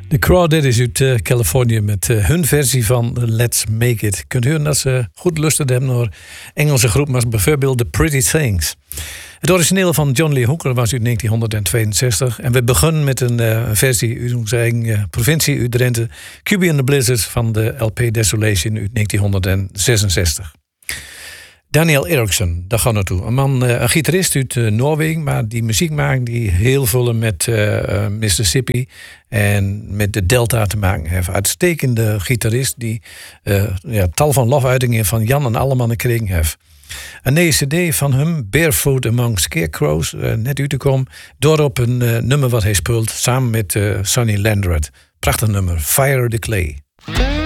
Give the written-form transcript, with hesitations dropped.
De Crawdads uit Californië met hun versie van Let's Make It. Je kunt horen dat ze goed lusten hebben naar Engelse groepen als bijvoorbeeld The Pretty Things. Het origineel van John Lee Hooker was uit 1962 en we begonnen met een versie uit onze eigen provincie, uit Drenthe, Cuby and the Blizzards van de LP Desolation uit 1966. Daniel Eriksson, daar gaan we naartoe. Een gitarist uit Noorwegen, maar die muziek maakt die heel veel met Mississippi en met de Delta te maken heeft. Uitstekende gitarist die tal van lofuitingen van Jan en Alleman gekregen heeft. Een nieuwe cd van hem, Barefoot Among Scarecrows, net uit te komen. Doorop een nummer wat hij speelt samen met Sonny Landreth. Prachtig nummer, Fire the Clay.